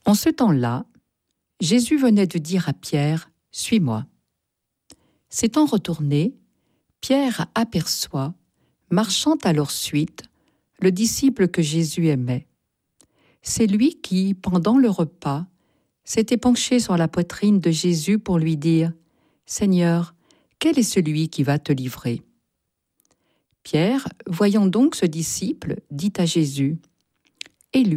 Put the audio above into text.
En ce temps-là, Jésus venait de dire à Pierre « Suis-moi ». S'étant retourné, Pierre aperçoit, marchant à leur suite, le disciple que Jésus aimait. C'est lui qui, pendant le repas, s'était penché sur la poitrine de Jésus pour lui dire « Seigneur, quel est celui qui va te livrer ?» Pierre, voyant donc ce disciple, dit à Jésus